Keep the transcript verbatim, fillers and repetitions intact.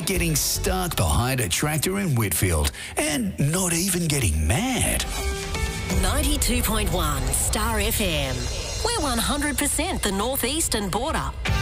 getting stuck behind a tractor in Whitfield and not even getting mad? ninety-two point one Star F M. We're one hundred percent the northeastern border.